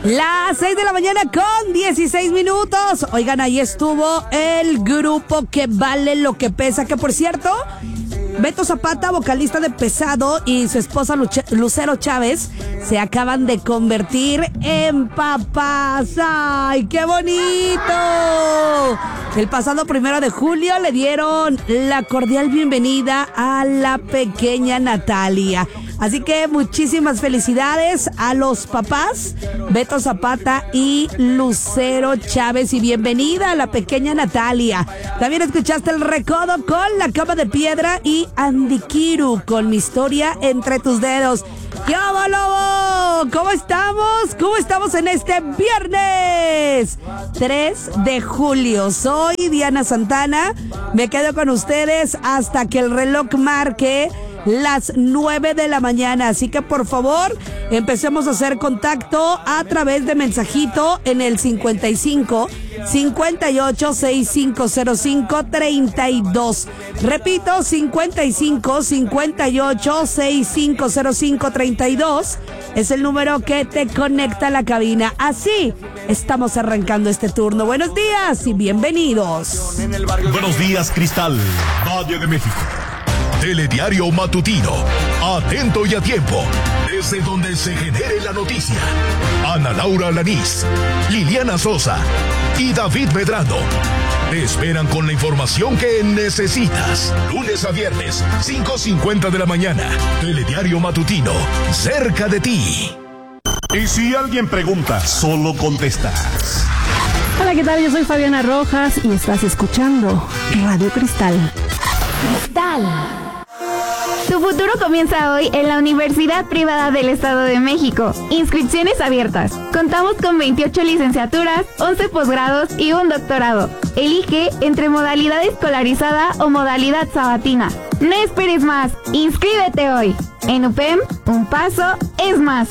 Las 6 de la mañana con 16 minutos. Oigan, ahí estuvo el grupo que vale lo que pesa, que por cierto, Beto Zapata, vocalista de Pesado, y su esposa Lucero Chávez se acaban de convertir en papás. ¡Ay, qué bonito! El pasado 1 de julio le dieron la cordial bienvenida a la pequeña Natalia. Así que muchísimas felicidades a los papás, Beto Zapata y Lucero Chávez, y bienvenida a la pequeña Natalia. También escuchaste El Recodo con La Cama de Piedra y Andy Kiru con Mi Historia Entre Tus Dedos. ¡Qué hobo, lobo! ¿Cómo estamos? ¿Cómo estamos en este viernes 3 de julio? Soy Diana Santana. Me quedo con ustedes hasta que el reloj marque las 9 de la mañana. Así que por favor, empecemos a hacer contacto a través de mensajito en el 55 58 6505 32. Repito, 55 58 6505 32 es el número que te conecta a la cabina. Así estamos arrancando este turno. Buenos días y bienvenidos. Buenos días, Cristal, Valle de México. Telediario matutino, atento y a tiempo, desde donde se genere la noticia. Ana Laura Alanís, Liliana Sosa y David Medrano te esperan con la información que necesitas. Lunes a viernes, 5:50 de la mañana. Telediario matutino, cerca de ti. Y si alguien pregunta, solo contestas. Hola, ¿qué tal? Yo soy Fabiana Rojas y estás escuchando Radio Cristal. Cristal. Tu futuro comienza hoy en la Universidad Privada del Estado de México. Inscripciones abiertas. Contamos con 28 licenciaturas, 11 posgrados y un doctorado. Elige entre modalidad escolarizada o modalidad sabatina. No esperes más. Inscríbete hoy. En UPEM, un paso es más.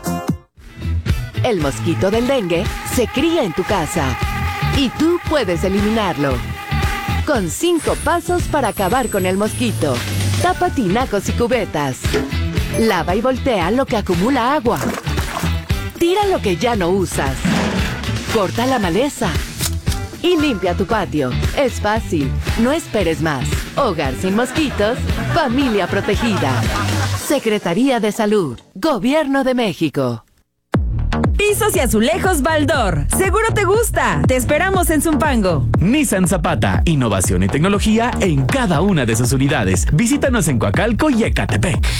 El mosquito del dengue se cría en tu casa y tú puedes eliminarlo. Con 5 pasos para acabar con el mosquito. Tapa tinacos y cubetas. Lava y voltea lo que acumula agua. Tira lo que ya no usas. Corta la maleza. Y limpia tu patio. Es fácil. No esperes más. Hogar sin mosquitos. Familia protegida. Secretaría de Salud. Gobierno de México. Pisos y azulejos Baldor. Seguro te gusta. Te esperamos en Zumpango. Nissan Zapata. Innovación y tecnología en cada una de sus unidades. Visítanos en Coacalco y Ecatepec.